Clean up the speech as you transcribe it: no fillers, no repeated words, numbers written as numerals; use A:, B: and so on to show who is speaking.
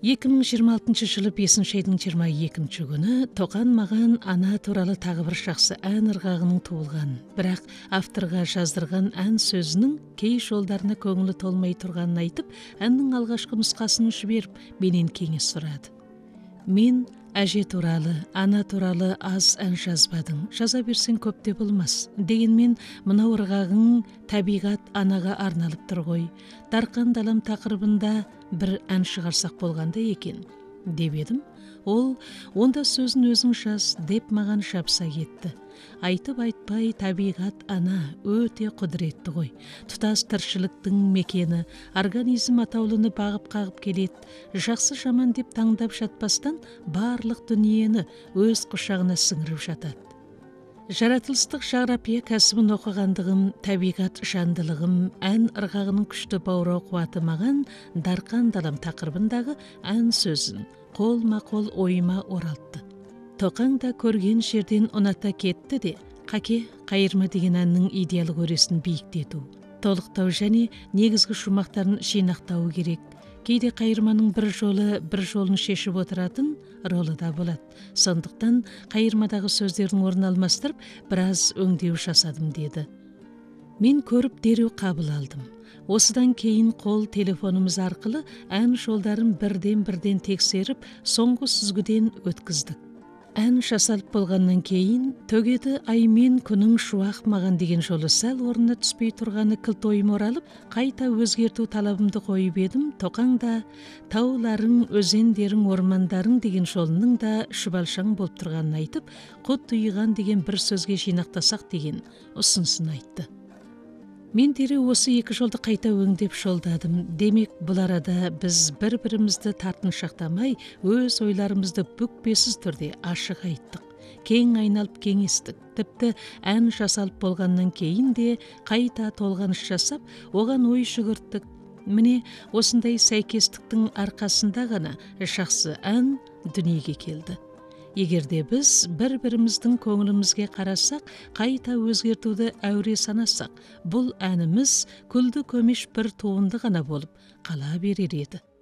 A: 2026 жылы 5 айдың 22 күні Тоқан маған ана туралы тағы бір жақсы ән ырғағының туылған, бірақ авторға жаздырған ән сөзінің кей жолдарына көңілі толмай тұрғанын айтып, әннің алғашқы нұсқасын жіберіп, менен кеңес сұрады. Мен әже туралы, ана туралы аз ән жазбадың, жаза берсең көп те болмас. Дегенмен мына ырғағың табиғат анаға арналып тұр ғой. Дарқан далам тақырыбында бір ән шығарсақ болғанда екен, деп едім. Ол, онда сөзін өзің жаз, деп маған жабыса кетті. Айтып айтпай табиғат ана өте құдіретті ғой. Тұтас тіршіліктің мекені, организм атаулыны бағып қағып келеді. Жақсы жаман деп таңдап жатпастан барлық дүниені өз құшағына сіңіріп жатады. Жаратылыстық жағрапия кәсібін оқығандығым, табиғат жандылығым, ән ырғағының күшті баурау қуаты маған Дарқан далам тақырыбындағы ән сөзін қолма-қол ойыма оралтты. Тоқаң да көрген жерден ұната кетті де, қаке қайырма деген әннің идеялық өресін биіктету, толықтау және негізгі шумақтарын жинақтау керек. Кейде қайырманың бір жолын шешіп отыратын ролы да болады. Сондықтан қайырмадағы сөздердің орнын алмастырып, біраз өңдеу жасадым деді. Мен көріп дереу қабыл алдым. Осыдан кейін қол телефонымыз арқылы ән жолдарын бірден тексеріп, соңғы сүзгіден өткіздік. Ән жасалып болғаннан кейін, төгеді аймен күнің шуақ маған деген жолы сәл орнына түспей тұрғаны кілт ойыма оралып, қайта өзгерту талабымды қойып едім. Тоқаң да тауларың, өзендерің, ормандарың деген жолының да шұбалшаң болып тұрғанын айтып, құт ұйыған деген бір сөзге жинақтасақ деген ұсынысын айтты. Мен дереу осы екі жолды қайта өңдеп жолдадым. Демек, бұл арада біз бір-бірімізді тартыншақтамай, өз ойларымызды бүкпесіз түрде ашық айттық. Кең айналып кеңестік. Тіпті ән жасалып болғаннан кейін де қайта толғаныш жасап, оған ой жүгірттік. Міне, осындай сәйкестіктің арқасында ғана жақсы ән дүниеге келді. Егерде біз бір-біріміздің көңілімізге қарасақ, қайта өзгертуді әуре санасақ, бұл әніміз күлді көмеш бір туынды ғана болып қала берер еді.